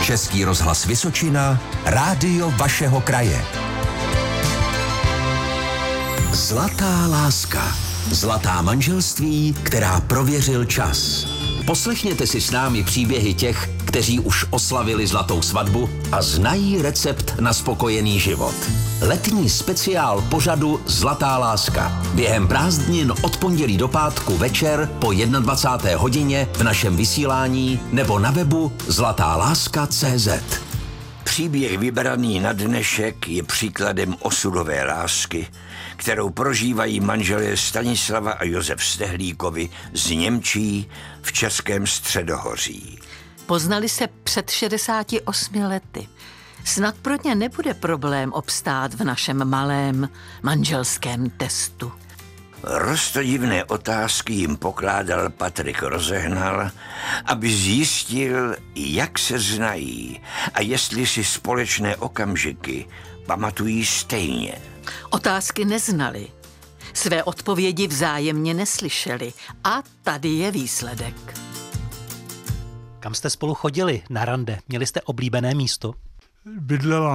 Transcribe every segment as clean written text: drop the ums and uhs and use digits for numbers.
Český rozhlas Vysočina, rádio vašeho kraje. Zlatá láska. Zlatá manželství, která prověřil čas. Poslechněte si s námi příběhy těch, kteří už oslavili zlatou svatbu a znají recept na spokojený život. Letní speciál pořadu Zlatá láska. Během prázdnin od pondělí do pátku večer po 21. hodině v našem vysílání nebo na webu zlatáláska.cz. Příběh vybraný na dnešek je příkladem osudové lásky, kterou prožívají manželé Stanislava a Josef Stehlíkovi z Němčí v Českém Středohoří. Poznali se před 68 lety. Snad pro ně nebude problém obstát v našem malém manželském testu. Roztodivné otázky jim pokládal Patrik Rozehnal, aby zjistil, jak se znají a jestli si společné okamžiky pamatují stejně. Otázky neznali. Své odpovědi vzájemně neslyšeli. A tady je výsledek. Kam jste spolu chodili na rande? Měli jste oblíbené místo? Bydlela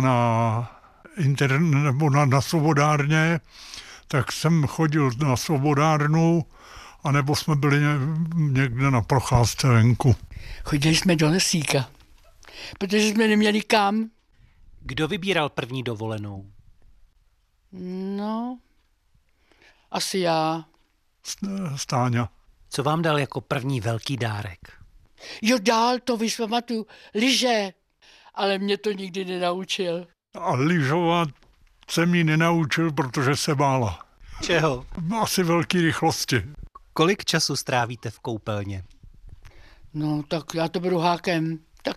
na Svobodárně, tak jsem chodil na Svobodárnu, anebo jsme byli někde na procházce venku. Chodili jsme do Lesíka, protože jsme neměli kam. Kdo vybíral první dovolenou? No, asi já. Stáňa. Co vám dal jako první velký dárek? Jo, dál, to vyspamatuju, lyže, ale mě to nikdy nenaučil. A lyžovat jsem jí nenaučil, protože se bála. Čeho? Asi velký rychlosti. Kolik času strávíte v koupelně? No, tak já to beru hákem, tak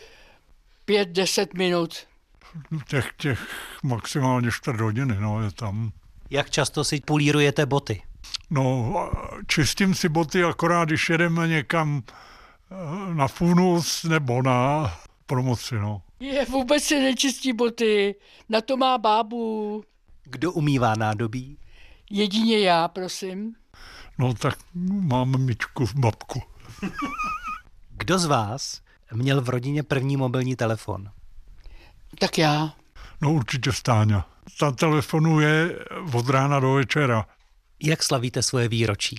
5-10 minut. Těch maximálně 4 hodiny, no, je tam. Jak často si polírujete boty? No, čistím si boty akorát, když jedeme někam na funus nebo na promoci, no. Vůbec se nečistí boty, na to má bábu. Kdo umývá nádobí? Jedině já, prosím. No tak mám myčku, babku. Kdo z vás měl v rodině první mobilní telefon? Tak já. No určitě Stáňa. Ta telefonuje od rána do večera. Jak slavíte svoje výročí?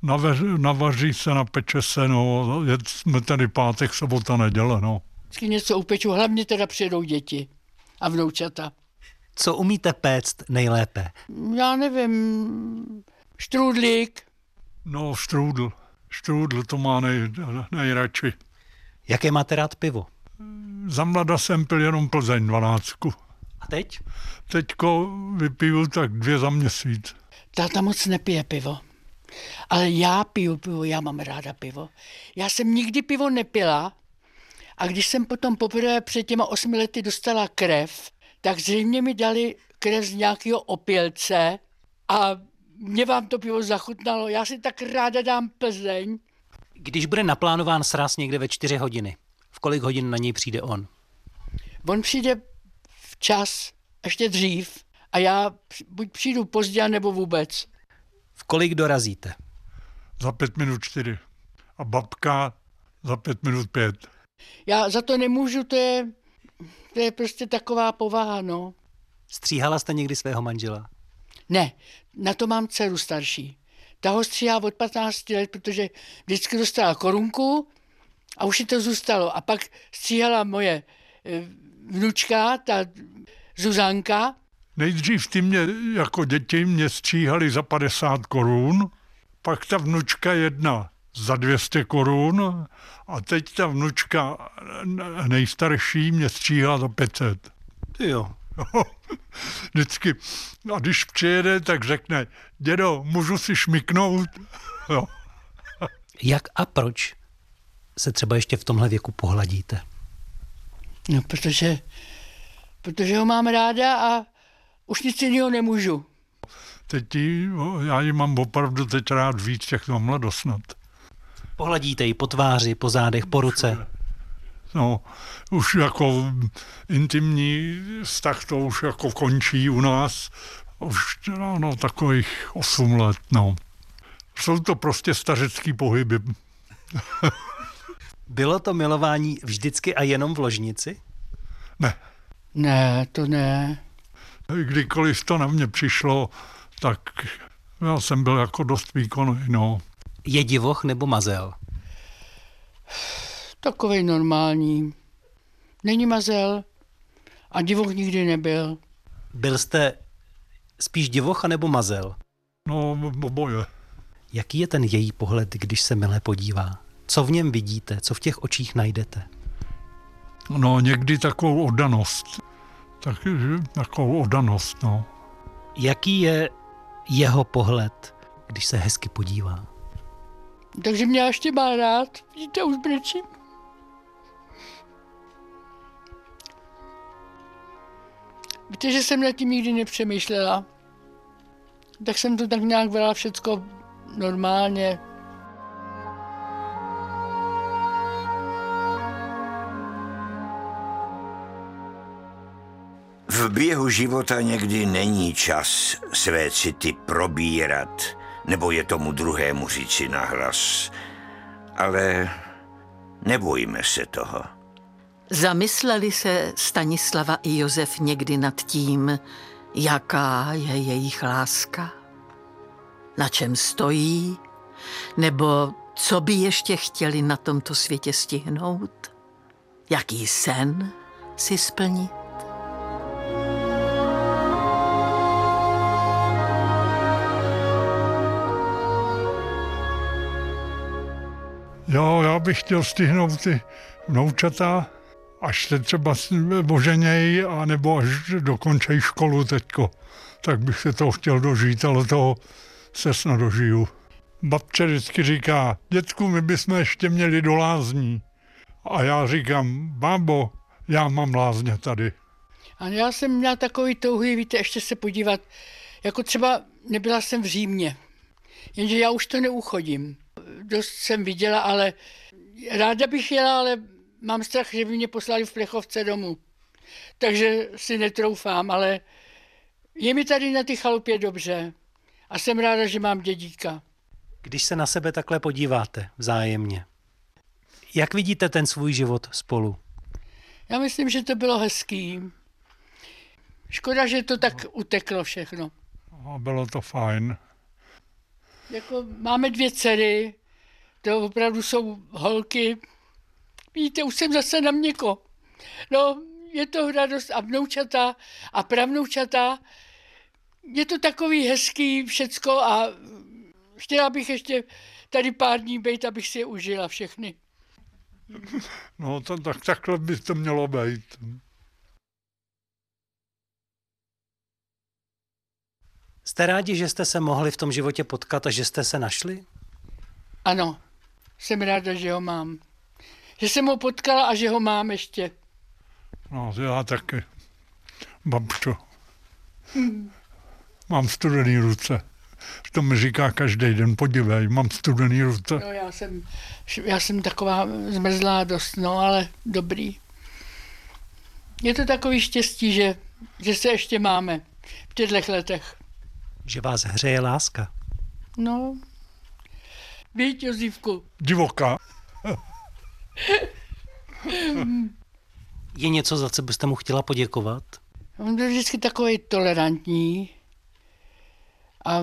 Navaří se, napeče se, no, jsme tady pátek, sobota, neděle, no. Vždycky něco upeču, hlavně teda přijedou děti a vnoučata. Co umíte péct nejlépe? Já nevím, štrůdlík. No, štrůdl to má nejradši. Jaké máte rád pivo? Za mlada jsem pil jenom Plzeň 12. A teď? Teďko vypiju tak 2 za měsíc. Táta moc nepije pivo. Ale já piju pivo, já mám ráda pivo. Já jsem nikdy pivo nepila a když jsem potom poprvé před těma 8 lety dostala krev, tak zřejmě mi dali krev z nějakého opilce a mě vám to pivo zachutnalo. Já si tak ráda dám Plzeň. Když bude naplánován sraz někde ve 4 hodiny, v kolik hodin na něj přijde on? On přijde včas, ještě dřív a já buď přijdu pozdě, nebo vůbec. V kolik dorazíte? Za 5 minut 4. A babka za 5 minut 5. Já za to nemůžu, to je prostě taková povaha, no. Stříhala jste někdy svého manžela? Ne, na to mám dceru starší. Ta ho stříhá od 15 let, protože vždycky dostala korunku a už jí to zůstalo. A pak stříhala moje vnučka, ta Zuzanka. Nejdřív ty mě jako děti mě stříhali za 50 korun, pak ta vnučka jedna za 200 korun a teď ta vnučka nejstarší mě stříhá za 500. Ty jo. Vždycky. A když přijede, tak řekne, dědo, můžu si šmyknout? Jo. Jak a proč se třeba ještě v tomhle věku pohladíte? No, protože ho mám ráda a už nic jiného nemůžu. Já ji mám opravdu teď rád víc, jak to mladost snad. Pohladíte ji po tváři, po zádech, po ruce? No, už jako intimní vztah to už jako končí u nás. Už no, takových 8 let, no. Jsou to prostě stařecký pohyby. Bylo to milování vždycky a jenom v ložnici? Ne. Ne, to ne. Kdykoliv to na mě přišlo, tak já jsem byl jako dost výkonný, no. Je divoch nebo mazel? Takovej normální. Není mazel a divoch nikdy nebyl. Byl jste spíš divoch nebo mazel? No, oboje. Jaký je ten její pohled, když se mile podívá? Co v něm vidíte? Co v těch očích najdete? No, někdy takovou oddanost. Takovou oddanost, no. Jaký je jeho pohled, když se hezky podívá? Takže mě ještě má rád. Vidíte, už brečím. Víte, že jsem nad tím nikdy nepřemýšlela. Tak jsem to tak nějak brala všecko normálně. V běhu života někdy není čas své city probírat, nebo je tomu druhému říci nahlas. Ale nebojme se toho. Zamysleli se Stanislava i Josef někdy nad tím, jaká je jejich láska? Na čem stojí? Nebo co by ještě chtěli na tomto světě stihnout? Jaký sen si splnit? Jo, já bych chtěl stihnout ty vnoučata, až se třeba oženějí, anebo až dokončí školu teďko. Tak bych se toho chtěl dožít, ale toho se snad dožiju. Babče vždycky říká, dětku, my bychom ještě měli do lázní. A já říkám, bábo, já mám lázně tady. A já jsem měla takový touhy, víte, ještě se podívat, jako třeba nebyla jsem v Římě, jenže já už to neuchodím. Dost jsem viděla, ale ráda bych jela, ale mám strach, že by mě poslali v plechovce domů. Takže si netroufám, ale je mi tady na ty chalupě dobře a jsem ráda, že mám dědíka. Když se na sebe takhle podíváte vzájemně, jak vidíte ten svůj život spolu? Já myslím, že to bylo hezký. Škoda, že to tak uteklo všechno. A bylo to fajn. Jako máme 2 dcery, to opravdu jsou holky. Vidíte, už jsem zase na měko. No, je to radost a vnoučata a pravnoučata. Je to takový hezký všecko a chtěla bych ještě tady pár dní být, abych si je užila všechny. No, takhle by to mělo být. Jste rádi, že jste se mohli v tom životě potkat a že jste se našli? Ano, jsem ráda, že ho mám. Že jsem ho potkala a že ho mám ještě. No, já taky. Babčo. Mám studený ruce. To mi říká každý den, podívej, mám studený ruce. No, já jsem taková zmrzlá dost, no, ale dobrý. Je to takový štěstí, že se ještě máme v těchto letech. Že vás hřeje láska. No, víš, Josívku. Divoká. Je něco, za co byste mu chtěla poděkovat? On byl vždycky takový tolerantní a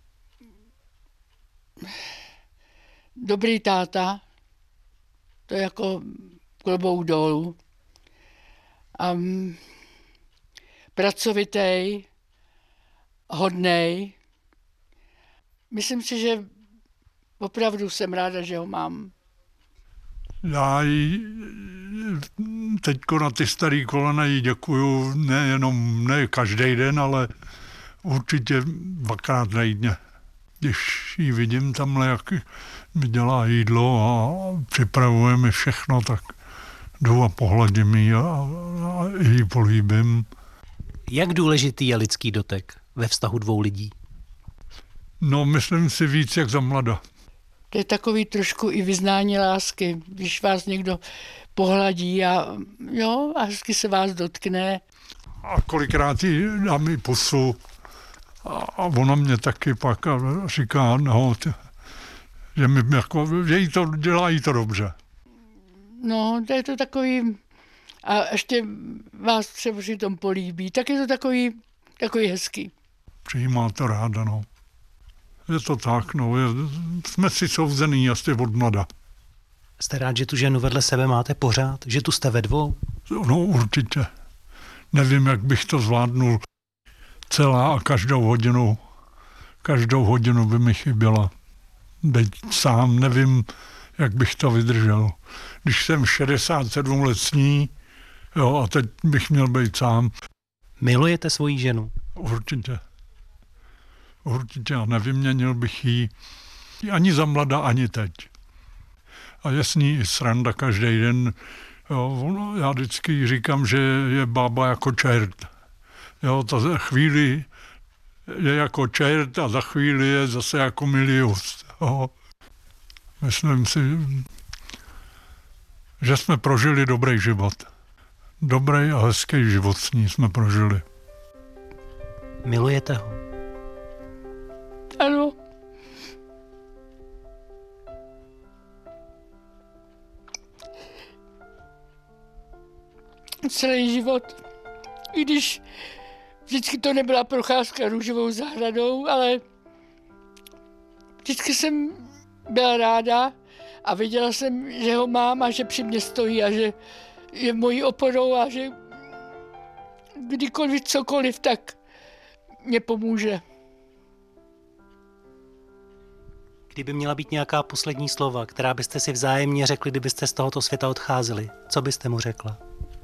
dobrý táta, to je jako klobouk dolů. A pracovitý, hodnej. Myslím si, že opravdu jsem ráda, že ho mám. Já jí teďko na ty starý kolena jí děkuju, ne každý den, ale určitě 2krát týdně. Když ji vidím tamhle, jak mi dělá jídlo a připravuje mi všechno, tak jdu a pohladím ji a ji políbím. Jak důležitý je lidský dotek ve vztahu 2 lidí? No, myslím si víc jak za mlada. To je takový trošku i vyznání lásky, když vás někdo pohladí a hezky se vás dotkne. A kolikrát jí dám i pusu a ona mě taky pak říká, že mi jako, že jí to dělá jí to dobře. No, to je to takový, a ještě vás třeba při tom políbí, tak je to takový hezký. Že jí máte ráda, no. Je to tak, no. Jsme si souzený asi od mlada. Jste rád, že tu ženu vedle sebe máte pořád? Že tu jste ve dvou? No určitě. Nevím, jak bych to zvládnul celá a každou hodinu by mi chyběla. Být sám, nevím, jak bych to vydržel. Když jsem 67 let s ní, jo, a teď bych měl být sám. Milujete svoji ženu? Určitě. Určitě a nevyměnil bych ji ani za mlada, ani teď. A je s ní i sranda každý den. Jo, já vždycky říkám, že je bába jako čert. Jo, ta za chvíli je jako čert a za chvíli je zase jako Milius. Jo. Myslím si, že jsme prožili dobrý život. Dobrý a hezký život s ní jsme prožili. Milujete ho? Ano. Celý život. I když vždycky to nebyla procházka růžovou zahradou, ale vždycky jsem byla ráda a viděla jsem, že ho mám a že při mně stojí a že je mojí oporou a že kdykoliv cokoliv, tak mě pomůže. Kdyby měla být nějaká poslední slova, která byste si vzájemně řekli, kdybyste z tohoto světa odcházeli, co byste mu řekla?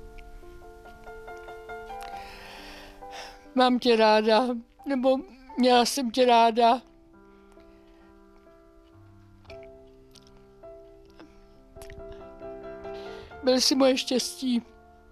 Mám tě ráda, nebo měla jsem tě ráda. Byl jsi moje štěstí.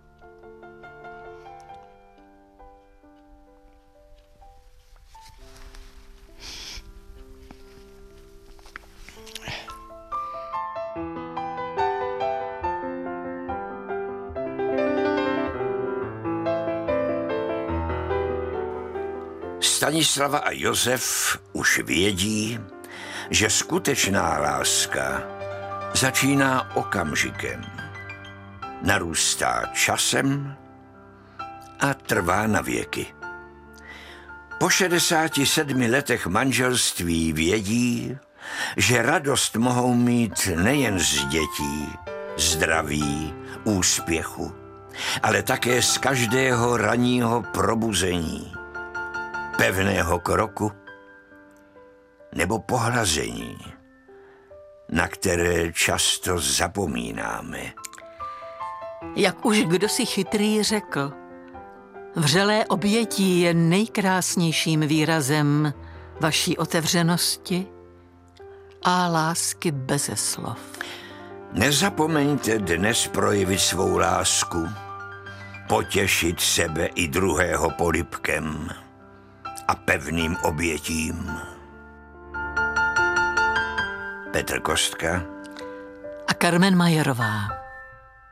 Stanislava a Josef už vědí, že skutečná láska začíná okamžikem, narůstá časem a trvá na věky. Po 67 letech manželství vědí, že radost mohou mít nejen z dětí, zdraví, úspěchu, ale také z každého ranního probuzení, pevného kroku nebo pohlazení, na které často zapomínáme. Jak už kdosi chytrý řekl, vřelé obětí je nejkrásnějším výrazem vaší otevřenosti a lásky beze slov. Nezapomeňte dnes projevit svou lásku, potěšit sebe i druhého polibkem a pevným obětím. Petr Kostka A Carmen Majerová.